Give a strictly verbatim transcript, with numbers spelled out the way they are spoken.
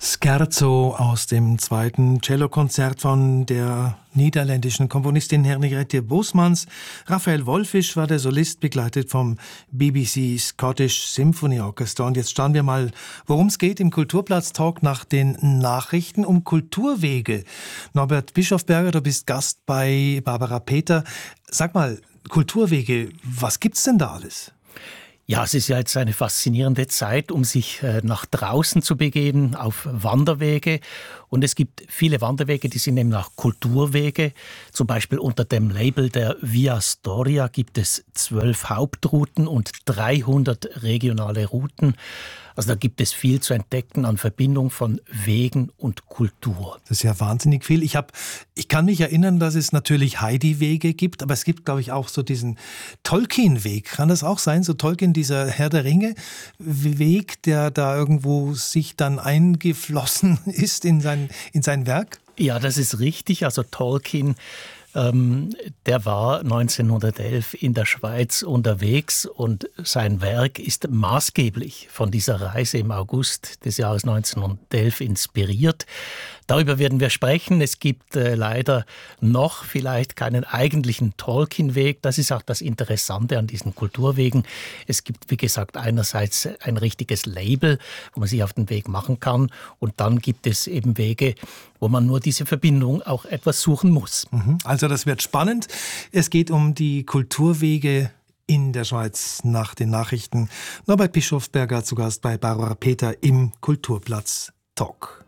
Scherzo aus dem zweiten Cellokonzert von der niederländischen Komponistin Henriette Bosmans. Raphael Wolfisch war der Solist, begleitet vom B B C Scottish Symphony Orchestra. Und jetzt schauen wir mal, worum es geht im Kulturplatz-Talk nach den Nachrichten um Kulturwege. Norbert Bischofberger, du bist Gast bei Barbara Peter. Sag mal, Kulturwege, was gibt's denn da alles? Ja, es ist ja jetzt eine faszinierende Zeit, um sich äh, nach draußen zu begeben, auf Wanderwege. Und es gibt viele Wanderwege, die sind eben auch Kulturwege. Zum Beispiel unter dem Label der Via Storia gibt es zwölf Hauptrouten und dreihundert regionale Routen. Also da gibt es viel zu entdecken an Verbindung von Wegen und Kultur. Das ist ja wahnsinnig viel. Ich hab, ich kann mich erinnern, dass es natürlich Heidi-Wege gibt, aber es gibt, glaube ich, auch so diesen Tolkien-Weg. Kann das auch sein? So Tolkien, dieser Herr der Ringe-Weg, der da irgendwo sich dann eingeflossen ist in sein, in sein Werk? Ja, das ist richtig. Also Tolkien, ähm, der war neunzehnhundertelf in der Schweiz unterwegs und sein Werk ist maßgeblich von dieser Reise im August des Jahres neunzehnhundertelf inspiriert. Darüber werden wir sprechen. Es gibt äh, leider noch vielleicht keinen eigentlichen Tolkien-Weg. Das ist auch das Interessante an diesen Kulturwegen. Es gibt, wie gesagt, einerseits ein richtiges Label, wo man sich auf den Weg machen kann. Und dann gibt es eben Wege, wo man nur diese Verbindung auch etwas suchen muss. Also das wird spannend. Es geht um die Kulturwege in der Schweiz nach den Nachrichten. Norbert Bischofberger zu Gast bei Barbara Peter im Kulturplatz Talk.